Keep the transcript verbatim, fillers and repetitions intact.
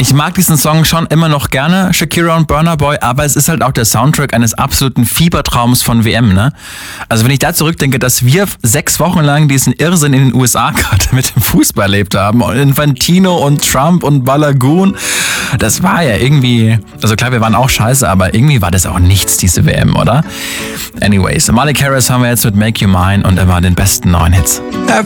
Ich mag diesen Song schon immer noch gerne, Shakira und Burna Boy, aber es ist halt auch der Soundtrack eines absoluten Fiebertraums von W M, ne? Also wenn ich da zurückdenke, dass wir sechs Wochen lang diesen Irrsinn in den U S A gerade mit dem Fußball erlebt haben, und Infantino und Trump und Balagoon, das war ja irgendwie, also klar, wir waren auch scheiße, aber irgendwie war das auch nichts, diese W M, oder? Anyways, Miley Cyrus haben wir jetzt mit Make You Mine und immer den besten neuen Hits.